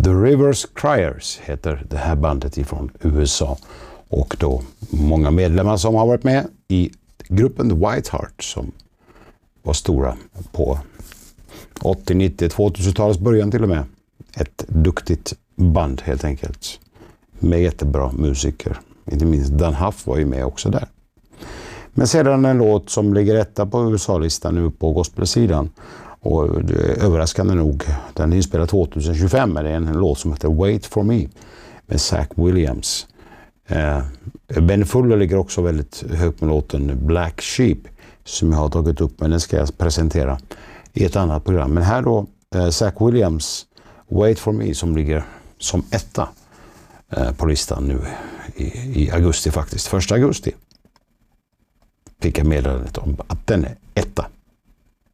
The Rivers Criers heter det här bandet ifrån USA. Och då många medlemmar som har varit med i gruppen The Whiteheart som var stora på 80-, 90-, 2000-talets början till och med. Ett duktigt band helt enkelt. Med jättebra musiker. Inte minst Dan Huff var ju med också där. Men sedan en låt som ligger etta på USA-listan nu på gospelsidan. Och överraskande nog, den är inspelad 2025, men det är en låt som heter Wait for Me med Zach Williams. Ben Fuller ligger också väldigt högt med låten Black Sheep som jag har tagit upp, men den ska jag presentera i ett annat program. Men här då Zach Williams Wait for Me som ligger som etta på listan nu i augusti faktiskt. 1 augusti fick jag meddelandet om att den är etta.